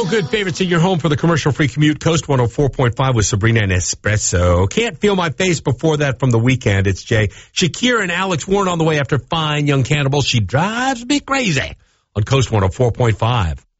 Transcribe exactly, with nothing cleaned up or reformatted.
feel-good favorites in your home for the commercial-free commute. Coast one oh four point five with Sabrina and Espresso. Can't Feel My Face before that from The Weeknd. It's Jay. Shakira and Alex Warren on the way after Fine Young Cannibal. She drives me crazy on Coast one oh four point five.